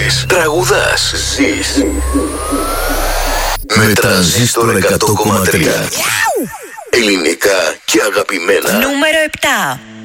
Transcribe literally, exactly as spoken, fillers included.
Μαθαίνεις, τραγουδάς, ζεις. Με Τρανζίστορ εκατό κόμμα τρία. Ελληνικά και αγαπημένα. Νούμερο επτά.